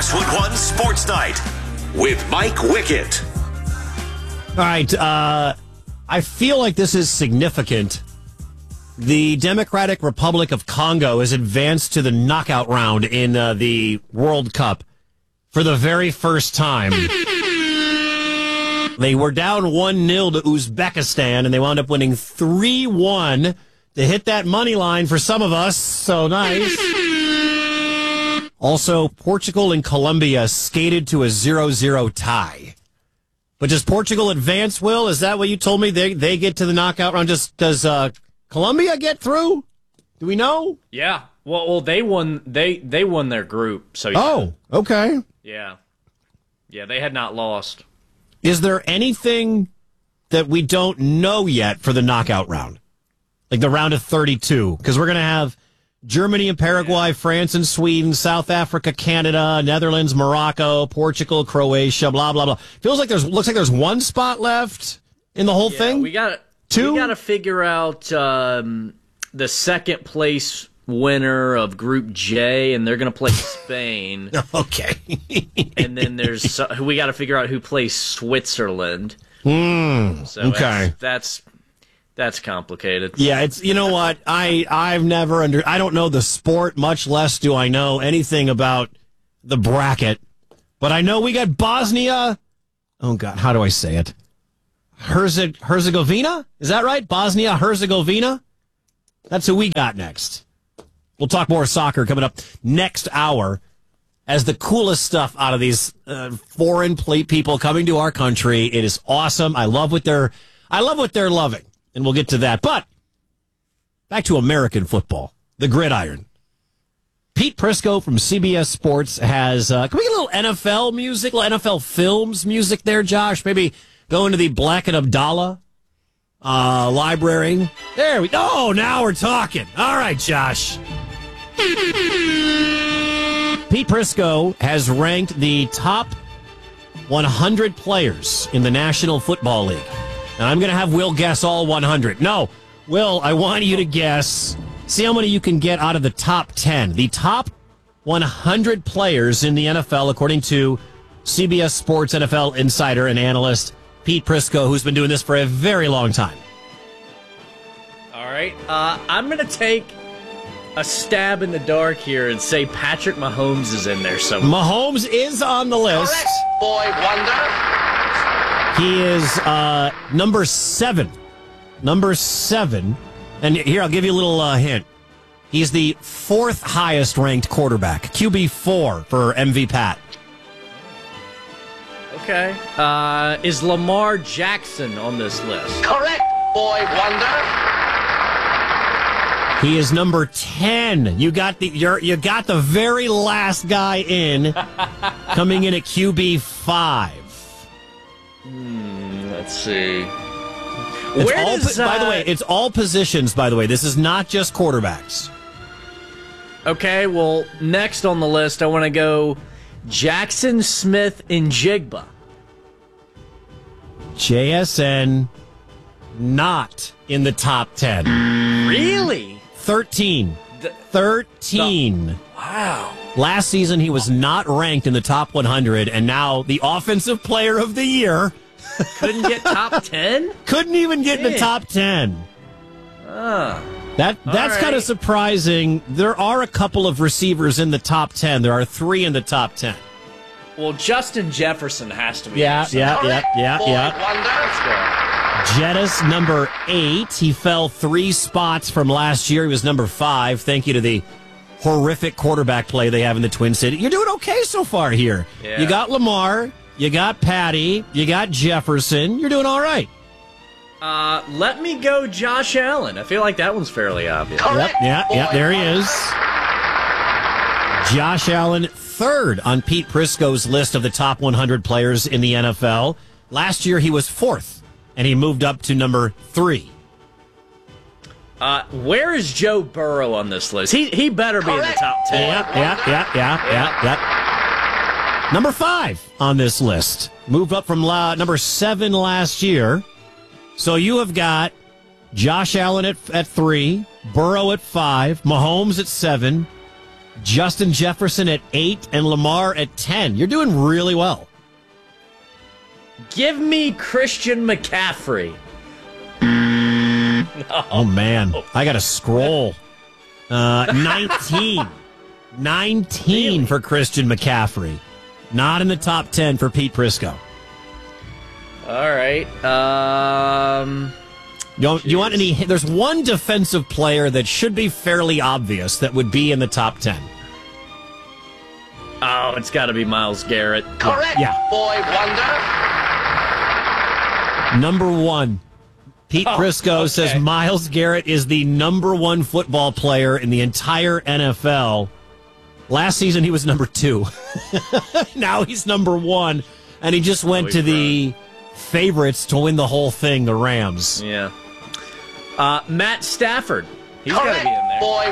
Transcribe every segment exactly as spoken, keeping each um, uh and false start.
Westwood One Sports Night with Mike Wickett. All right, uh, I feel like this is significant. The Democratic Republic of Congo has advanced to the knockout round in uh, the World Cup for the very first time. They were down one nil to Uzbekistan, and they wound up winning three one to hit that money line for some of us. So nice. Also, Portugal and Colombia skated to a zero zero tie. But does Portugal advance, Will? Is that what you told me? They they get to the knockout round. Just does uh, Colombia get through? Do we know? Yeah. Well, well, they won. They they won their group. So yeah. Oh, okay. Yeah. Yeah, they had not lost. Is there anything that we don't know yet for the knockout round, like the round of thirty-two? Because we're going to have Germany and Paraguay, yeah. France and Sweden, South Africa, Canada, Netherlands, Morocco, Portugal, Croatia, blah blah blah. Feels like there's looks like there's one spot left in the whole yeah, thing. We got two. We got to figure out um, the second place winner of Group J, and they're going to play Spain. Okay. And then there's uh, we got to figure out who plays Switzerland. Mm, so okay. That's, that's that's complicated. Yeah, it's you know what I I've never under I don't know the sport, much less do I know anything about the bracket. But I know we got Bosnia. Oh God, how do I say it? Herzeg Herzegovina? Is that right? Bosnia Herzegovina. That's who we got next. We'll talk more soccer coming up next hour as the coolest stuff out of these uh, foreign plate people coming to our country. It is awesome. I love what they're, I love what they're loving, and we'll get to that. But back to American football, the gridiron. Pete Prisco from C B S Sports has, uh, can we get a little N F L music, little N F L Films music there, Josh? Maybe go into the Black and Abdallah uh, library. There we go. Oh, now we're talking. All right, Josh. Pete Prisco has ranked the top one hundred players in the National Football League. And I'm going to have Will guess all one hundred. No, Will, I want you to guess. See how many you can get out of the top ten. The top one hundred players in the N F L, according to C B S Sports N F L insider and analyst Pete Prisco, who's been doing this for a very long time. All right. Uh, I'm going to take a stab in the dark here and say Patrick Mahomes is in there somewhere. Mahomes is on the list. Correct, boy wonder. He is uh, number seven. Number seven. And here, I'll give you a little uh, hint. He's the fourth highest ranked quarterback. Q B four for M V Pat. Okay. Uh, is Lamar Jackson on this list? Correct, boy wonder. He is number ten. You got the you're, you got the very last guy in, coming in at Q B five. Hmm, let's see. It's Where all, does, by the uh, way, it's all positions, by the way. This is not just quarterbacks. Okay, well, next on the list, I want to go Jackson Smith and Jigba. J S N, not in the top ten. Really? thirteen. The, thirteen. The, wow. Last season, he was not ranked in the top one hundred, and now the Offensive Player of the Year. Couldn't get top ten? Couldn't even get in the top ten. Ah. That That's right. kind of surprising. There are a couple of receivers in the top ten. There are three in the top ten. Well, Justin Jefferson has to be. Yeah, there, so- yeah, yeah, yeah, boy yeah. wonder. Let's go. Jettis, number eight. He fell three spots from last year. He was number five. Thank you to the horrific quarterback play they have in the Twin City. You're doing okay so far here. Yeah. You got Lamar. You got Patty. You got Jefferson. You're doing all right. Uh, let me go Josh Allen. I feel like that one's fairly obvious. Correct, Yep, yeah, yeah, boy there he wonder. is. Josh Allen, third on Pete Prisco's list of the top one hundred players in the N F L. Last year, he was fourth, and he moved up to number three. Uh, where is Joe Burrow on this list? He he better be in the Correct. top ten. Yeah, yeah, yeah, yeah, yeah, yeah. Number five on this list. Moved up from la- number seven last year. So you have got Josh Allen at, at three, Burrow at five, Mahomes at seven, Justin Jefferson at eight, and Lamar at ten. You're doing really well. Give me Christian McCaffrey. Oh, man. I got to scroll. Uh, nineteen. nineteen Really? for Christian McCaffrey. Not in the top ten for Pete Prisco. All right. Um, You, don't- you want any? There's one defensive player that should be fairly obvious that would be in the top ten. oh, it's got to be Myles Garrett. Correct, Yeah. boy wonder. Number one. Pete Oh, Prisco okay. says Myles Garrett is the number one football player in the entire N F L. Last season, he was number two. Now he's number one, and he just went Oh, to he's the favorites to win the whole thing, the Rams. Yeah. Uh, Matt Stafford. He's got to Correct, be in there. boy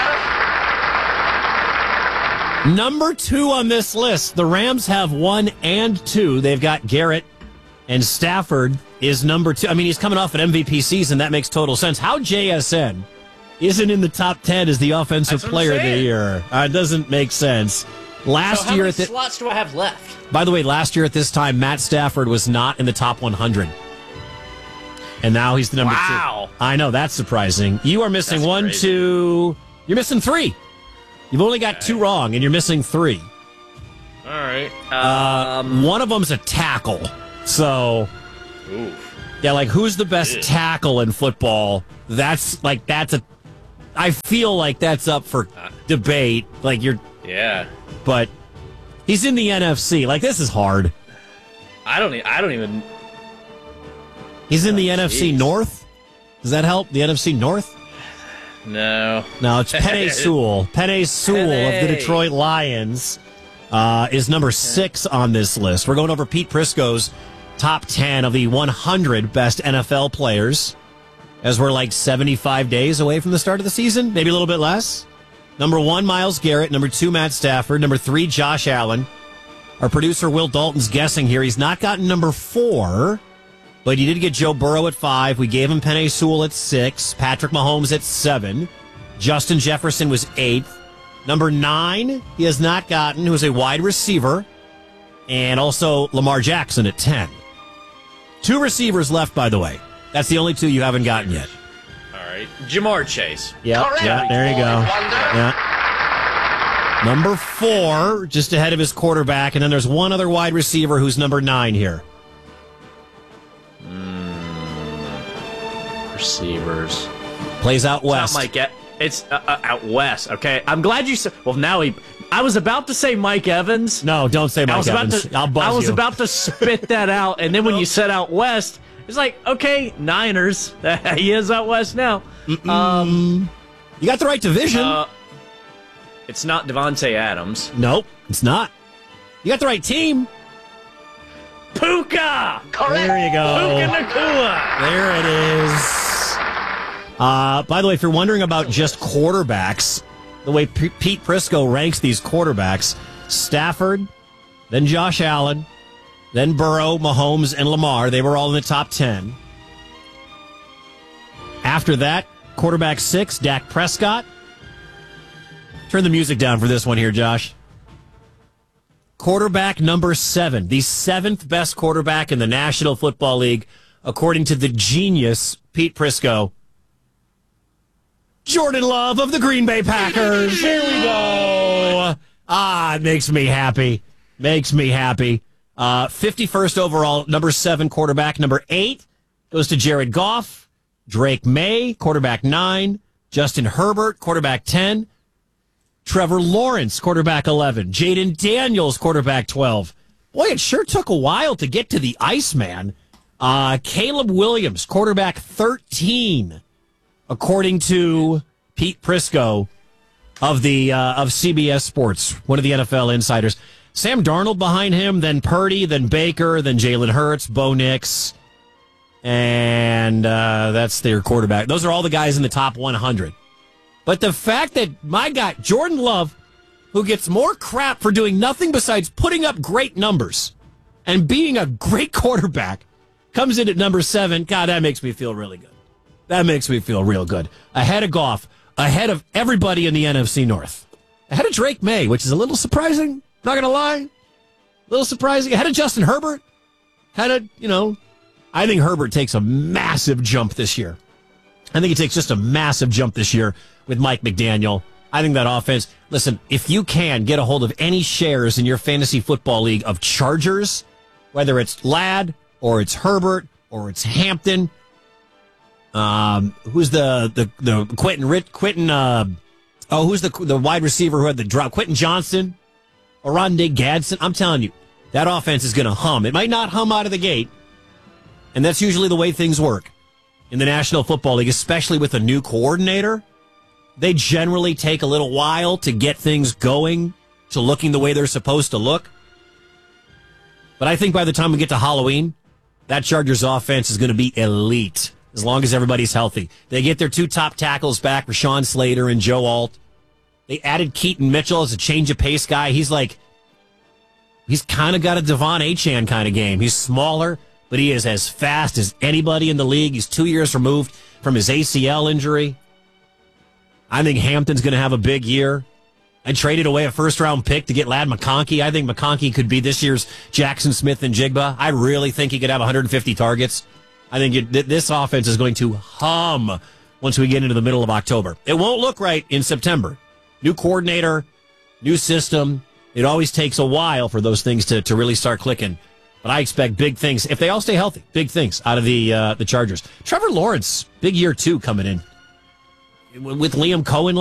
wonder. Number two on this list. The Rams have one and two. They've got Garrett, and Stafford is number two. I mean, he's coming off an M V P season. That makes total sense. How J S N isn't in the top ten as the offensive That's what I'm player of the saying. year? Uh, it doesn't make sense. Last So how year many at the, slots do I have left? by the way, last year at this time, Matt Stafford was not in the top one hundred. And now he's the number Wow. two. I know, that's surprising. You are missing That's one, crazy. two. You're missing three. You've only got two wrong, and you're missing three. All right. Uh, Um, one of them's a tackle. So, oof. yeah, like, who's the best Ew. tackle in football? That's, like, that's a... I feel like that's up for debate. Like, you're... Yeah. But he's in the N F C. Like, this is hard. I don't. e- I don't even. He's in the Oh, N F C jeez. North. Does that help? The N F C North? No. No, it's Penei Sewell. Penei Sewell of the Penei. Detroit Lions uh, is number six on this list. We're going over Pete Prisco's top ten of the one hundred best N F L players, as we're like seventy-five days away from the start of the season, maybe a little bit less. Number one, Myles Garrett. Number two, Matt Stafford. Number three, Josh Allen. Our producer, Will Dalton's guessing here. He's not gotten number four, but he did get Joe Burrow at five. We gave him Penei Sewell at six. Patrick Mahomes at seven. Justin Jefferson was eighth. Number nine, he has not gotten, who is a wide receiver. And also Lamar Jackson at ten. Two receivers left, by the way. That's the only two you haven't gotten yet. All right. Jamar Chase. Yeah, Correct, yeah, there you boy go. wonder. Yeah. Number four, just ahead of his quarterback, and then there's one other wide receiver who's number nine here. Receivers. Plays out Not west. Mike. E- It's uh, uh, out west. Okay. I'm glad you said. Well, now he. I was about to say Mike Evans. No, don't say I Mike was Evans. about to. I'll buzz I was you. about to spit that out, and then when you said out west, it's like, okay, Niners. He is out west now. Um, You got the right division. uh, it's not Devontae Adams. nope, it's not. You got the right team. Puka. Correct. There you Puka go. Nakua. There it is. Uh, by the way, if you're wondering about just quarterbacks, the way P- Pete Prisco ranks these quarterbacks, Stafford, then Josh Allen, then Burrow, Mahomes, and Lamar, they were all in the top ten. After that, quarterback six, Dak Prescott. Turn the music down for this one here, Josh. Quarterback number seven, the seventh best quarterback in the National Football League, according to the genius Pete Prisco. Jordan Love of the Green Bay Packers. Here we go. Ah, it makes me happy. Makes me happy. Uh, fifty-first overall, number seven quarterback. Number eight goes to Jared Goff. Drake May, quarterback nine. Justin Herbert, quarterback ten. Trevor Lawrence, quarterback eleven. Jaden Daniels, quarterback twelve. Boy, it sure took a while to get to the Iceman. Uh, Caleb Williams, quarterback thirteen, according to Pete Prisco of the uh, of C B S Sports, one of the N F L insiders. Sam Darnold behind him, then Purdy, then Baker, then Jalen Hurts, Bo Nix, and uh, that's their quarterback. Those are all the guys in the top one hundred. But the fact that my guy, Jordan Love, who gets more crap for doing nothing besides putting up great numbers and being a great quarterback, comes in at number seven, God, that makes me feel really good. That makes me feel real good. Ahead of Goff, ahead of everybody in the N F C North. Ahead of Drake May, which is a little surprising. Not going to lie. A little surprising. Ahead of Justin Herbert. Had a, you know, I think Herbert takes a massive jump this year. I think he takes just a massive jump this year with Mike McDaniel. I think that offense, listen, if you can get a hold of any shares in your fantasy football league of Chargers, whether it's Ladd or it's Herbert or it's Hampton, um, who's the, the, the Quentin, Rich, Quentin, uh, oh, who's the, the wide receiver who had the drop? Quentin Johnston or Rondé Gadsden? I'm telling you, that offense is going to hum. It might not hum out of the gate, and that's usually the way things work in the National Football League, especially with a new coordinator. They generally take a little while to get things going, to looking the way they're supposed to look. But I think by the time we get to Halloween, that Chargers offense is going to be elite, as long as everybody's healthy. They get their two top tackles back, Rashawn Slater and Joe Alt. They added Keaton Mitchell as a change of pace guy. He's like, he's kind of got a Devon Achane kind of game. He's smaller, but he is as fast as anybody in the league. He's two years removed from his A C L injury. I think Hampton's going to have a big year. I traded away a first-round pick to get Ladd McConkey. I think McConkey could be this year's Jackson Smith and Jigba. I really think he could have one hundred fifty targets. I think it, th- this offense is going to hum once we get into the middle of October. It won't look right in September. New coordinator, new system. It always takes a while for those things to, to really start clicking. But I expect big things, if they all stay healthy, big things out of the uh, the Chargers. Trevor Lawrence, big year two coming in. With Liam Cohen